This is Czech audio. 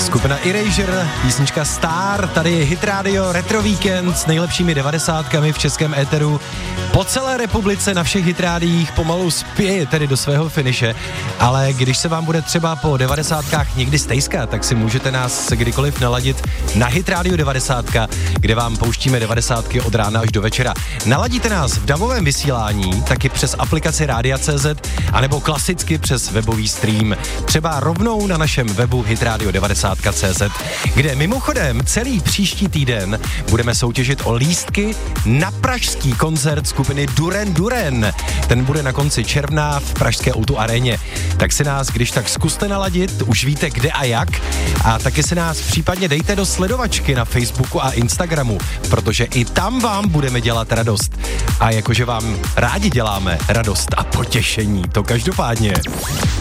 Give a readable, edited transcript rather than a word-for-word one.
Skupina Erasure, písnička Star, tady je Hit Radio Retro Weekend s nejlepšími 90kami v českém éteru. Po celé republice na všech hitrádiích pomalu spěje tedy do svého finiše, ale když se vám bude třeba po 90kách někdy stejskat, tak si můžete nás kdykoliv naladit na Hit Radio 90, kde vám pouštíme 90ky od rána až do večera. Naladíte nás v davovém vysílání, taky přes aplikaci Rádia.cz, anebo klasicky přes webový stream, třeba rovnou na našem webu hitradio90.cz, kde mimochodem celý příští týden budeme soutěžit o lístky na pražský koncert skupiny Duran Duran. Ten bude na konci června v pražské O2 aréně. Tak si nás když tak zkuste naladit, už víte kde a jak, a taky si nás případně dejte do sledovačky na Facebooku a Instagramu, protože i tam vám budeme dělat radost. A jakože vám rádi děláme radost a potěšení, to každopádně.